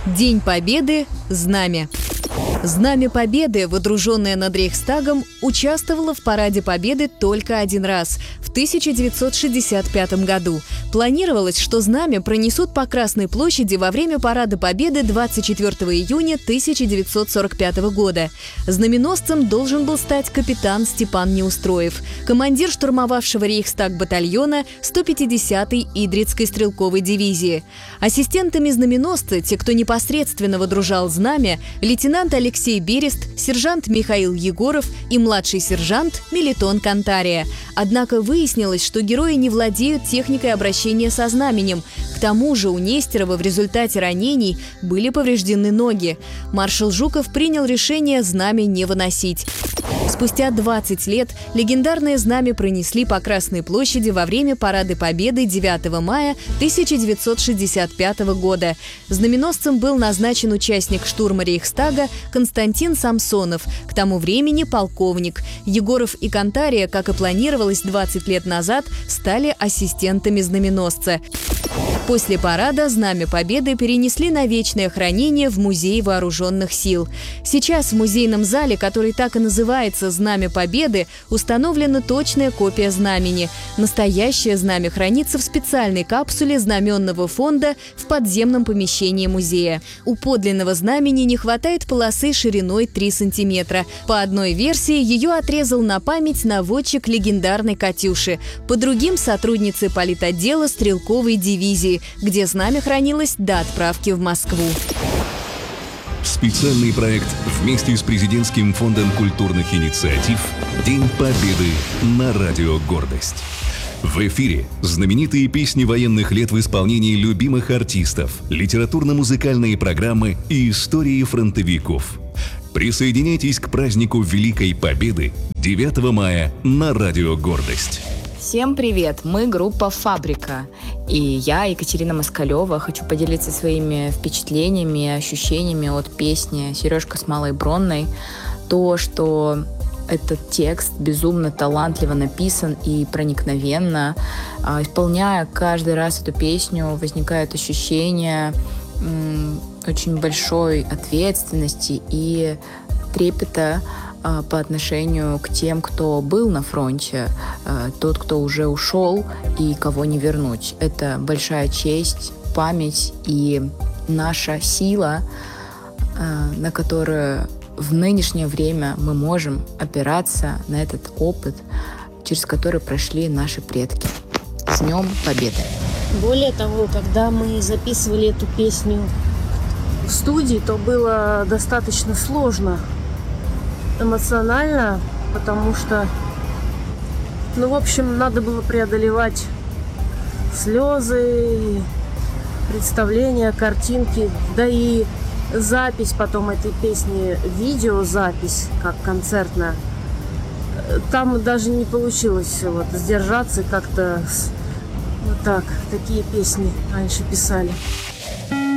День Победы – знамя. Знамя Победы, водруженное над Рейхстагом, участвовало в Параде Победы только один раз – в 1965 году. Планировалось, что знамя пронесут по Красной площади во время Парада Победы 24 июня 1945 года. Знаменосцем должен был стать капитан Степан Неустроев, командир штурмовавшего Рейхстаг батальона 150-й Идрицкой стрелковой дивизии. Ассистентами знаменосца, те, кто непосредственно водружал знамя, лейтенант Алексей Берест, сержант Михаил Егоров и младший сержант Мелитон Кантария. Однако выяснилось, что герои не владеют техникой обращения со знаменем. К тому же у Нестерова в результате ранений были повреждены ноги. Маршал Жуков принял решение знамя не выносить. Спустя 20 лет легендарное знамя пронесли по Красной площади во время Парада Победы 9 мая 1965 года. Знаменосцем был назначен участник штурма Рейхстага Константин Самсонов, к тому времени полковник. Егоров и Кантария, как и планировалось 20 лет назад, стали ассистентами знаменосца. После парада Знамя Победы перенесли на вечное хранение в Музей вооруженных сил. Сейчас в музейном зале, который так и называется «Знамя Победы», установлена точная копия знамени. Настоящее знамя хранится в специальной капсуле знаменного фонда в подземном помещении музея. У подлинного знамени не хватает полосы шириной 3 сантиметра. По одной версии ее отрезал на память наводчик легендарной «Катюши», по другим – сотрудницы политотдела стрелковой дивизии, где знамя хранилось до отправки в Москву. Специальный проект вместе с Президентским фондом культурных инициатив «День Победы» на радио «Гордость». В эфире знаменитые песни военных лет в исполнении любимых артистов, литературно-музыкальные программы и истории фронтовиков. Присоединяйтесь к празднику Великой Победы 9 мая на радио «Гордость». Всем привет! Мы группа «Фабрика». И я, Екатерина Москалева, хочу поделиться своими впечатлениями и ощущениями от песни «Сережка с малой Бронной». То, что этот текст безумно талантливо написан и проникновенно. Исполняя каждый раз эту песню, возникает ощущение очень большой ответственности и трепета по отношению к тем, кто был на фронте, тот, кто уже ушел и кого не вернуть. Это большая честь, память и наша сила, на которую в нынешнее время мы можем опираться на этот опыт, через который прошли наши предки. С Днем Победы! Более того, когда мы записывали эту песню в студии, то было достаточно сложно эмоционально, потому что, в общем, надо было преодолевать слезы, представления, картинки, да и запись потом этой песни, видеозапись, как концертная. Там даже не получилось сдержаться, как-то вот так, такие песни раньше писали.